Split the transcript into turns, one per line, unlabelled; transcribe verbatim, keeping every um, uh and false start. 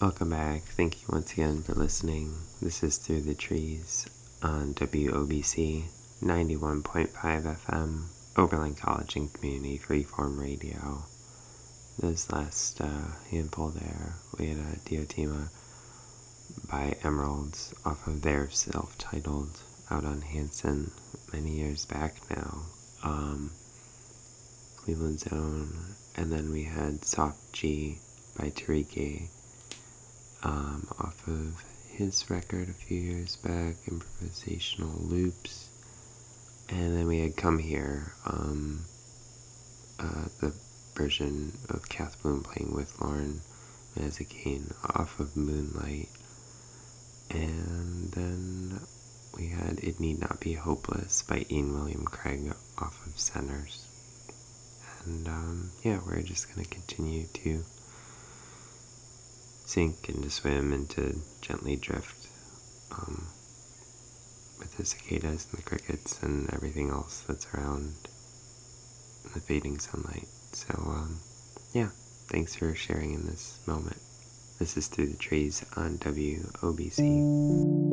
Welcome back. Thank you once again for listening. This is Through the Trees on W O B C ninety-one point five F M, Oberlin College and Community Freeform Radio. This last uh, handful there, we had a Diotima by Emeralds off of their self-titled out on Hanson many years back now. Um, Cleveland's Own, and then we had Soft G by Tariki. Um, off of his record a few years back, Improvisational Loops. And then we had Come Here, um, uh, the version of Kath Bloom playing with Lauren Mazikane off of Moonlight. And then we had It Need Not Be Hopeless by Ian William Craig off of Centers. And um, yeah, we're just going to continue to sink and to swim and to gently drift um, with the cicadas and the crickets and everything else that's around the fading sunlight. So, um, yeah, thanks for sharing in this moment. This is Through the Trees on W O B C.